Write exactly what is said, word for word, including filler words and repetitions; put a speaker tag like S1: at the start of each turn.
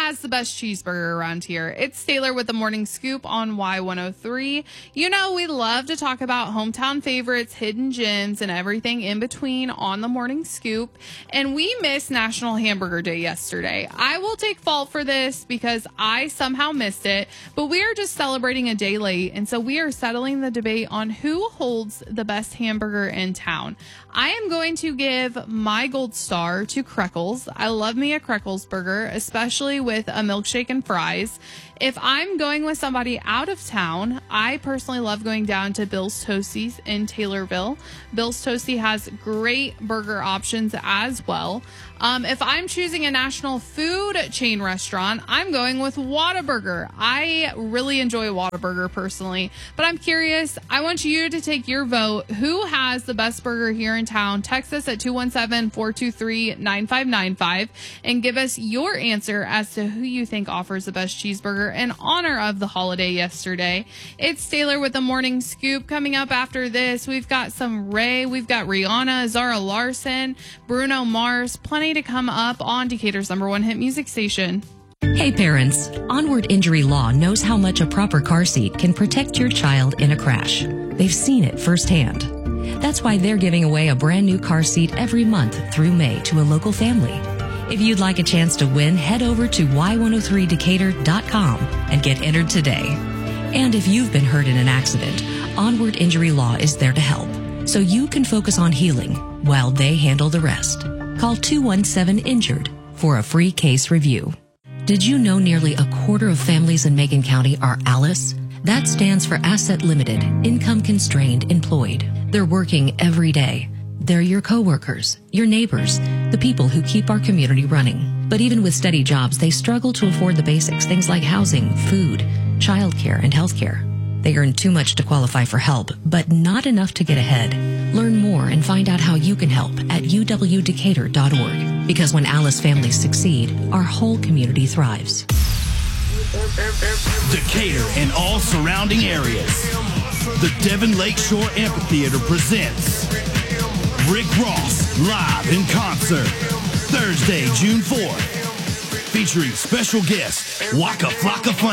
S1: has the best cheeseburger around here? It's Taylor with the Morning Scoop on Y one oh three. You know, we love to talk about hometown favorites, hidden gems, and everything in between on the Morning Scoop. And we missed National Hamburger Day yesterday. I will take fault for this because I somehow missed it, but we are just celebrating a day late. And so we are settling the debate on who holds the best hamburger in town. I am going to give my gold star to Kreckles. I love me a Kreckles burger, especially with a milkshake and fries. If I'm going with somebody out of town, I personally love going down to Bill's Toasties in Taylorville. Bill's Toasty has great burger options as well. Um, if I'm choosing a national food chain restaurant, I'm going with Whataburger. I really enjoy Whataburger personally, but I'm curious. I want you to take your vote. Who has the best burger here in town? Text us at two one seven, four two three, nine five nine five and give us your answer as to who you think offers the best cheeseburger in honor of the holiday yesterday. It's Taylor with the Morning Scoop. Coming up after this, we've got some Ray, we've got Rihanna, Zara Larson, Bruno Mars, plenty to come up on Decatur's number one hit music station.
S2: Hey parents, Onward Injury Law knows how much a proper car seat can protect your child in a crash. They've seen it firsthand. That's why they're giving away a brand new car seat every month through May to a local family. If you'd like a chance to win, head over to y one oh three decatur dot com and get entered today. And if you've been hurt in an accident, Onward Injury Law is there to help, so you can focus on healing while they handle the rest. Call two one seven injured for a free case review. Did you know nearly a quarter of families in Macon County are ALICE? That stands for Asset Limited, Income Constrained Employed. They're working every day. They're your coworkers, your neighbors, the people who keep our community running. But even with steady jobs, they struggle to afford the basics, things like housing, food, childcare, and healthcare. They earn too much to qualify for help, but not enough to get ahead. Learn more and find out how you can help at u w decatur dot org. Because when ALICE families succeed, our whole community thrives.
S3: Decatur and all surrounding areas. The Devon Lakeshore Amphitheater presents Rick Ross live in concert. Thursday, June fourth. Featuring special guest Waka Flocka Flame.